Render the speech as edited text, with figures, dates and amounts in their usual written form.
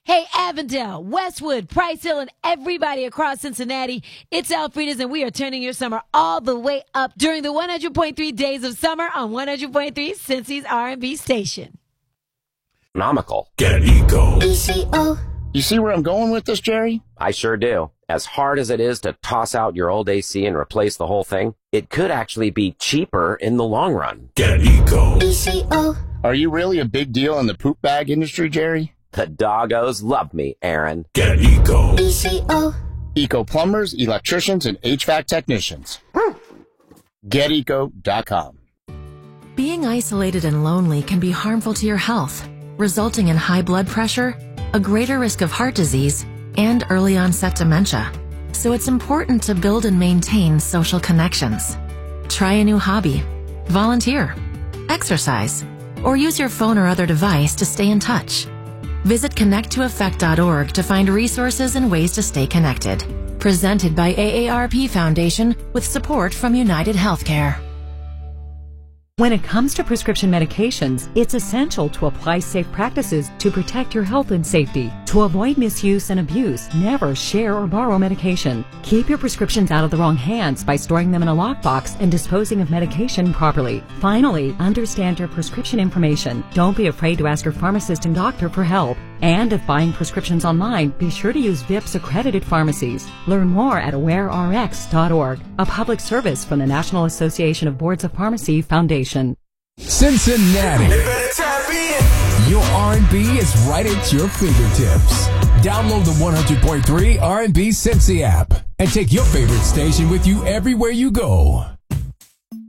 Hey, Avondale, Westwood, Price Hill, and everybody across Cincinnati, it's Alfreda's, and we are turning your summer all the way up during the 100.3 Days of Summer on 100.3 Cincy's R&B station. Economical. Get Eco. ECO. You see where I'm going with this, Jerry? I sure do. As hard as it is to toss out your old AC and replace the whole thing, it could actually be cheaper in the long run. Get Eco. ECO. Are you really a big deal in the poop bag industry, Jerry? The doggos love me, Aaron. Get Eco. ECO. Eco plumbers, electricians, and HVAC technicians. GetEco.com. Being isolated and lonely can be harmful to your health, resulting in high blood pressure, a greater risk of heart disease, and early onset dementia. So it's important to build and maintain social connections. Try a new hobby, volunteer, exercise, or use your phone or other device to stay in touch. Visit connecttoeffect.org to find resources and ways to stay connected. Presented by AARP Foundation with support from United Healthcare. When it comes to prescription medications, it's essential to apply safe practices to protect your health and safety. To avoid misuse and abuse, never share or borrow medication. Keep your prescriptions out of the wrong hands by storing them in a lockbox and disposing of medication properly. Finally, understand your prescription information. Don't be afraid to ask your pharmacist and doctor for help. And if buying prescriptions online, be sure to use VIPS accredited pharmacies. Learn more at awarerx.org, a public service from the National Association of Boards of Pharmacy Foundation. Cincinnati. Your R&B is right at your fingertips. Download the 100.3 R&B Cincy app and take your favorite station with you everywhere you go.